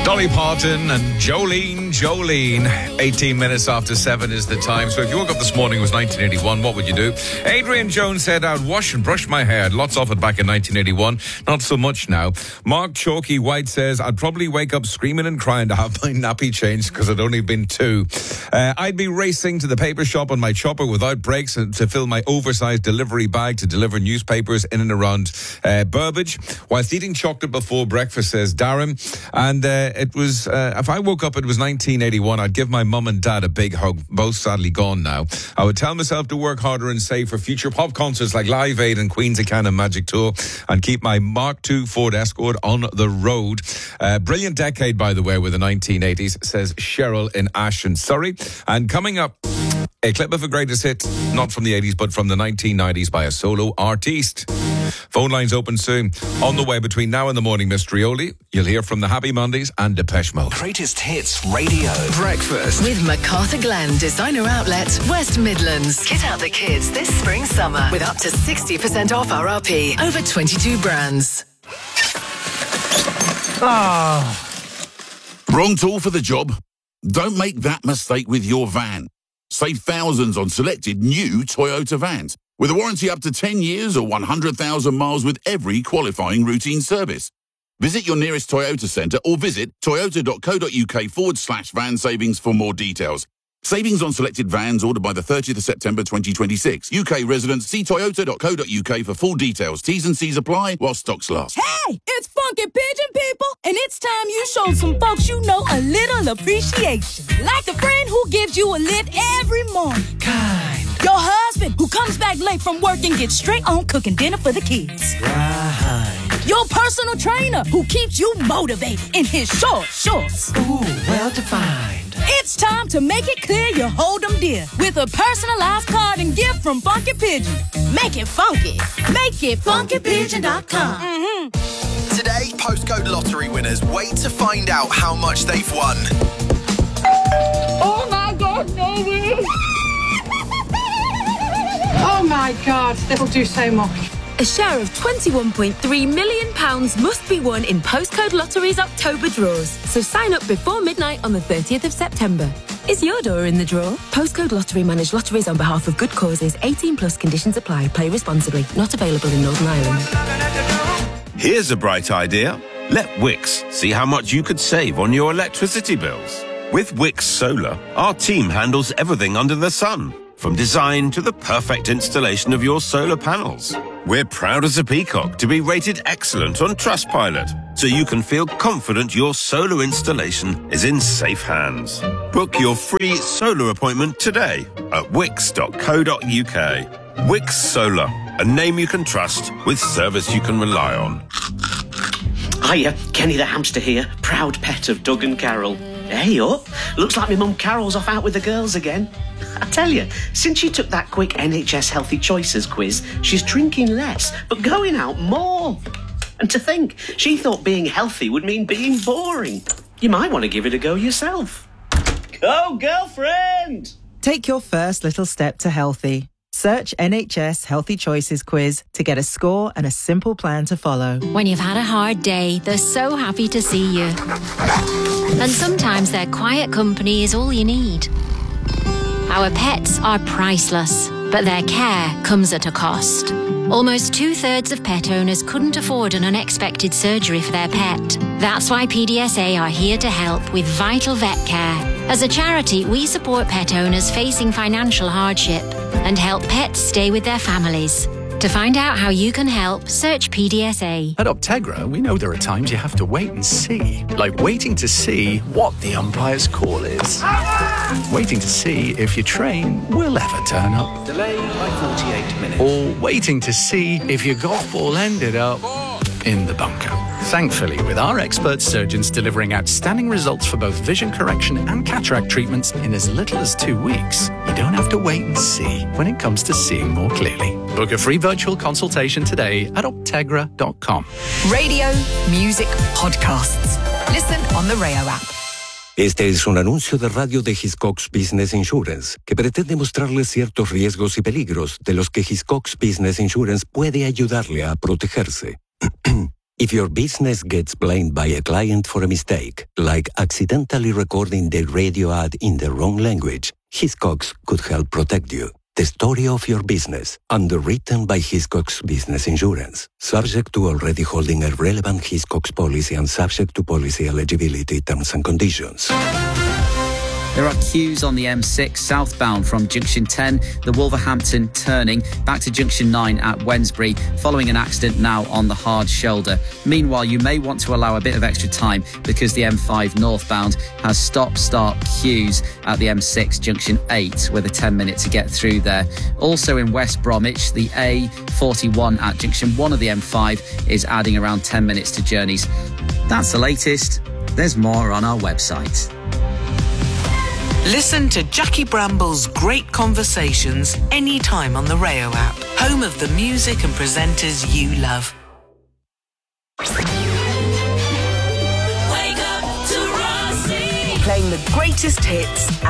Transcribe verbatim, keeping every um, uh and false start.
Dolly Parton and Jolene, Jolene. eighteen minutes after seven is the time. So if you woke up this morning, it was nineteen eighty-one, what would you do? Adrian Jones said, I'd wash and brush my hair. Lots of it back in nineteen eighty-one. Not so much now. Mark Chalky White says, I'd probably wake up screaming and crying to have my nappy changed because I'd only been two. Uh, I'd be racing to the paper shop on my chopper without brakes to fill my oversized delivery bag to deliver newspapers in and around uh, Burbage whilst eating chocolate before breakfast, says Darren. And uh, it was, uh, if I woke up, it was nineteen eighty-one, I'd give my mum and dad a big hug, both sadly gone now. I would tell myself to work harder and save for future pop concerts like Live Aid and Queen's of Cannon Magic Tour and keep my Mark two Ford Escort on the road. Uh, brilliant decade, by the way, with the nineteen eighties, says Cheryl in Ashton, Surrey. And coming up, a clip of a greatest hit, not from the eighties, but from the nineteen nineties by a solo artiste. Phone lines open soon. On the way between now and the morning, Miss Trioli, you'll hear from the Happy Mondays and Depeche Mode. Greatest Hits Radio. Breakfast. With MacArthur Glen Designer Outlet, West Midlands. Kit out the kids this spring summer with up to sixty percent off R R P. Over twenty-two brands. Ah. Wrong tool for the job? Don't make that mistake with your van. Save thousands on selected new Toyota vans with a warranty up to ten years or one hundred thousand miles with every qualifying routine service. Visit your nearest Toyota centre or visit toyota.co.uk forward slash van savings for more details. Savings on selected vans ordered by the thirtieth of September twenty twenty-six. U K residents, see toyota.co.uk for full details. T's and C's apply while stocks last. Hey, it's Funky Pigeon, people, and it's time you showed some folks you know a little appreciation. Like the friend who gives you a lift every morning. Kind. Your husband who comes back late from work and gets straight on cooking dinner for the kids. Right. Your personal trainer who keeps you motivated in his short shorts. Ooh, well defined. It's time to make it clear you hold them dear with a personalized card and gift from Funky Pigeon. Make it funky. Make it funky pigeon dot com. Mm-hmm. Today, postcode lottery winners wait to find out how much they've won. Oh my God, no way! Oh my God, that'll do so much. A share of twenty-one point three million pounds must be won in Postcode Lottery's October draws. So sign up before midnight on the thirtieth of September. Is your door in the draw? Postcode Lottery manage lotteries on behalf of good causes. eighteen plus conditions apply. Play responsibly. Not available in Northern Ireland. Here's a bright idea. Let Wix see how much you could save on your electricity bills. With Wix Solar, our team handles everything under the sun, from design to the perfect installation of your solar panels. We're proud as a peacock to be rated excellent on Trustpilot, so you can feel confident your solar installation is in safe hands. Book your free solar appointment today at wix dot co dot uk. Wix Solar, a name you can trust with service you can rely on. Hiya, Kenny the hamster here, proud pet of Doug and Carol. Hey up, looks like my mum Carol's off out with the girls again. I tell you, since she took that quick N H S Healthy Choices quiz, she's drinking less, but going out more. And to think, she thought being healthy would mean being boring. You might want to give it a go yourself. Go, girlfriend! Take your first little step to healthy. Search N H S Healthy Choices quiz to get a score and a simple plan to follow. When you've had a hard day, they're so happy to see you. And sometimes their quiet company is all you need. Our pets are priceless, but their care comes at a cost. Almost two-thirds of pet owners couldn't afford an unexpected surgery for their pet. That's why P D S A are here to help with Vital Vet Care. As a charity, we support pet owners facing financial hardship and help pets stay with their families. To find out how you can help, search P D S A. At Optegra, we know there are times you have to wait and see. Like waiting to see what the umpire's call is. Waiting to see if your train will ever turn up. Delay by forty-eight minutes. Or waiting to see if your golf ball ended up in the bunker. Thankfully, with our expert surgeons delivering outstanding results for both vision correction and cataract treatments in as little as two weeks, you don't have to wait and see when it comes to seeing more clearly. Book a free virtual consultation today at optegra dot com. Radio, music, podcasts. Listen on the Rayo app. Este es un anuncio de radio de Hiscox Business Insurance que pretende mostrarle ciertos riesgos y peligros de los que Hiscox Business Insurance puede ayudarle a protegerse. If your business gets blamed by a client for a mistake, like accidentally recording the radio ad in the wrong language, Hiscox could help protect you. The story of your business, underwritten by Hiscox Business Insurance. Subject to already holding a relevant Hiscox policy and subject to policy eligibility terms and conditions. There are queues on the M six southbound from Junction ten, the Wolverhampton turning, back to Junction nine at Wednesbury, following an accident now on the hard shoulder. Meanwhile, you may want to allow a bit of extra time because the M five northbound has stop-start queues at the M six Junction eight with a ten minute to get through there. Also in West Bromwich, the A forty-one at Junction one of the M five is adding around ten minutes to journeys. That's the latest. There's more on our website. Listen to Jackie Bramble's great conversations anytime on the Rayo app, home of the music and presenters you love. Wake up to Rossi. Playing the greatest hits